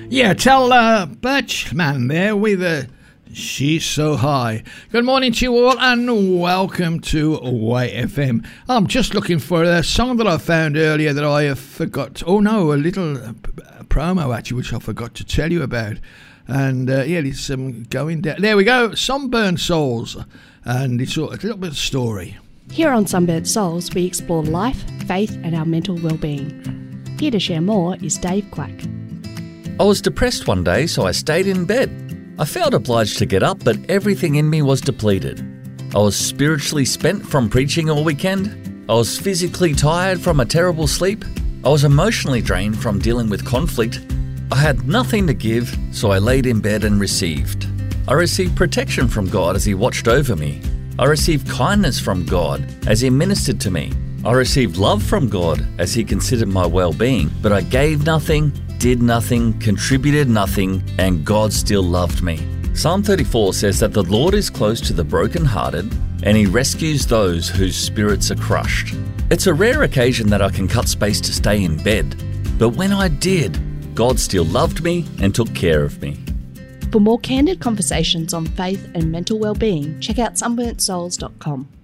Yeah, tell Birchman there with She's So High. Good morning to you all and welcome to White FM. I'm just looking for a song that I found earlier that I forgot. Oh no, a little promo actually, which I forgot to tell you about. And it's going down. There we go, Sunburnt Souls. And it's a little bit of story. Here on Sunburnt Souls, we explore life, faith and our mental well-being. Here to share more is Dave Quack. I was depressed one day, so I stayed in bed. I felt obliged to get up, but everything in me was depleted. I was spiritually spent from preaching all weekend. I was physically tired from a terrible sleep. I was emotionally drained from dealing with conflict. I had nothing to give, so I laid in bed and received. I received protection from God as He watched over me. I received kindness from God as He ministered to me. I received love from God as He considered my well-being, but I gave nothing, did nothing, contributed nothing, and God still loved me. Psalm 34 says that the Lord is close to the brokenhearted and He rescues those whose spirits are crushed. It's a rare occasion that I can cut space to stay in bed, but when I did, God still loved me and took care of me. For more candid conversations on faith and mental well-being, check out sunburntsouls.com.